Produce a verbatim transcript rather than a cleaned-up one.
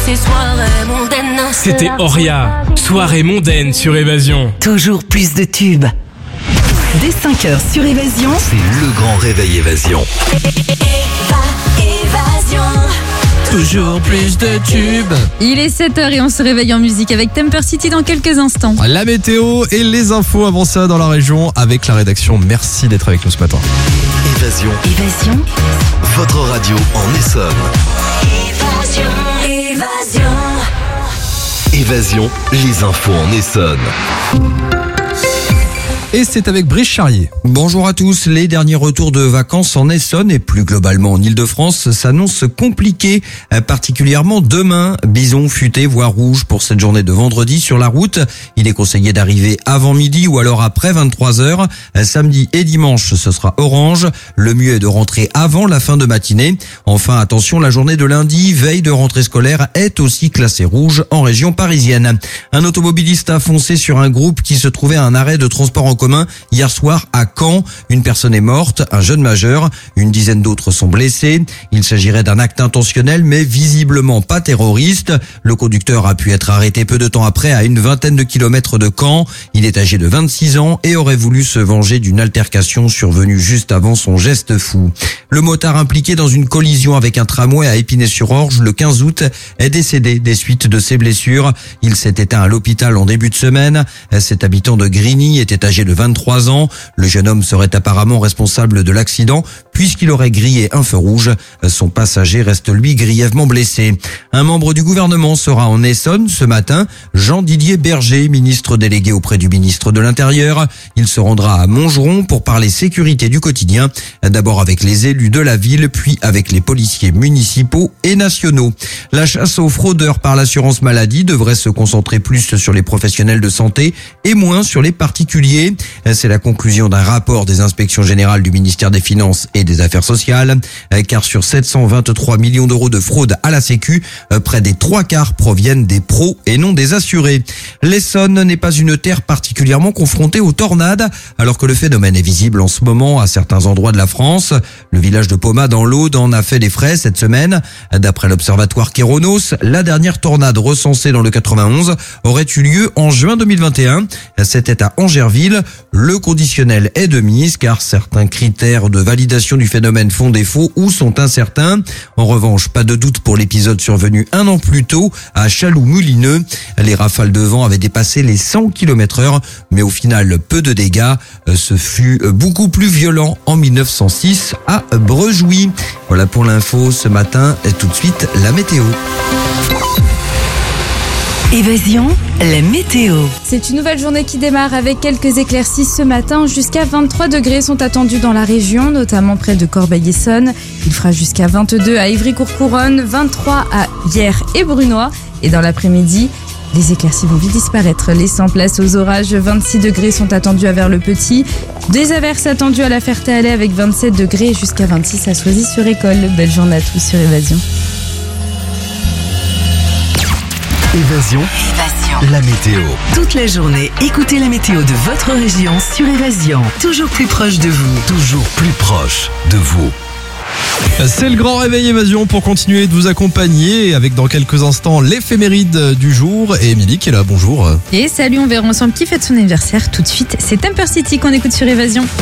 ces soirées mondaines. C'était Oria, soirée mondaine sur Évasion. Toujours plus de tubes. Dès cinq heures sur Évasion, c'est le grand réveil Évasion. Évasion. Toujours plus de tubes. Il est sept heures et on se réveille en musique avec Temper City dans quelques instants. La météo et les infos avant ça dans la région avec la rédaction. Merci d'être avec nous ce matin. Évasion. Évasion. Votre radio en Essonne. Évasion. Évasion. Évasion, les infos en Essonne. Et c'est avec Brice Charrier. Bonjour à tous. Les derniers retours de vacances en Essonne et plus globalement en Ile-de-France s'annoncent compliqués, particulièrement demain. Bison, futé, voire rouge pour cette journée de vendredi sur la route. Il est conseillé d'arriver avant midi ou alors après vingt-trois heures. Samedi et dimanche, ce sera orange. Le mieux est de rentrer avant la fin de matinée. Enfin, attention, la journée de lundi, veille de rentrée scolaire, est aussi classée rouge en région parisienne. Un automobiliste a foncé sur un groupe qui se trouvait à un arrêt de transport en commun hier soir à Caen. Une personne est morte, un jeune majeur, une dizaine d'autres sont blessés. Il s'agirait d'un acte intentionnel mais visiblement pas terroriste. Le conducteur a pu être arrêté peu de temps après à une vingtaine de kilomètres de Caen. Il est âgé de vingt-six ans et aurait voulu se venger d'une altercation survenue juste avant son geste fou. Le motard impliqué dans une collision avec un tramway à Épinay-sur-Orge le quinze août est décédé des suites de ses blessures. Il s'est éteint à l'hôpital en début de semaine. Cet habitant de Grigny était âgé de vingt-trois ans. Le jeune homme serait apparemment responsable de l'accident puisqu'il aurait grillé un feu rouge. Son passager reste lui grièvement blessé. Un membre du gouvernement sera en Essonne ce matin. Jean-Didier Berger, ministre délégué auprès du ministre de l'Intérieur. Il se rendra à Montgeron pour parler sécurité du quotidien. D'abord avec les élus de la ville, puis avec les policiers municipaux et nationaux. La chasse aux fraudeurs par l'assurance maladie devrait se concentrer plus sur les professionnels de santé et moins sur les particuliers. C'est la conclusion d'un rapport des inspections générales du ministère des Finances et des Affaires sociales. Car sur sept cent vingt-trois millions d'euros de fraude à la Sécu, près des trois quarts proviennent des pros et non des assurés. L'Essonne n'est pas une terre particulièrement confrontée aux tornades, alors que le phénomène est visible en ce moment à certains endroits de la France. Le village de Poma dans l'Aude en a fait des frais cette semaine. D'après l'observatoire Kéronos, la dernière tornade recensée dans le quatre-vingt-onze aurait eu lieu en juin deux mille vingt et un. C'était à Angerville. Le conditionnel est de mise car certains critères de validation du phénomène font défaut ou sont incertains. En revanche, pas de doute pour l'épisode survenu un an plus tôt à Chaloux-Moulineux. Les rafales de vent avaient dépassé les cent kilomètres heure, mais au final, peu de dégâts. Ce fut beaucoup plus violent en mille neuf cent six à Brejouy. Voilà pour l'info ce matin. Et tout de suite, la météo. Évasion, la météo. C'est une nouvelle journée qui démarre avec quelques éclaircies ce matin. Jusqu'à vingt-trois degrés sont attendus dans la région, notamment près de Corbeil-Essonnes. Il fera jusqu'à vingt-deux à Ivry-Courcouronnes, vingt-trois à Hyères et Brunois. Et dans l'après-midi, les éclaircies vont vite disparaître, laissant place aux orages. vingt-six degrés sont attendus à Vers-le-Petit. Des averses attendues à la Ferté-Alais avec vingt-sept degrés jusqu'à vingt-six à Soisy-sur-École. Belle journée à tous sur Évasion. Évasion. Évasion. La météo. Toute la journée, écoutez la météo de votre région sur Évasion. Toujours plus proche de vous. Toujours plus proche de vous. C'est le grand réveil Évasion pour continuer de vous accompagner avec dans quelques instants l'éphéméride du jour. Et Émilie qui est là, bonjour. Et salut, on verra ensemble qui fête son anniversaire tout de suite. C'est Temper City qu'on écoute sur Évasion.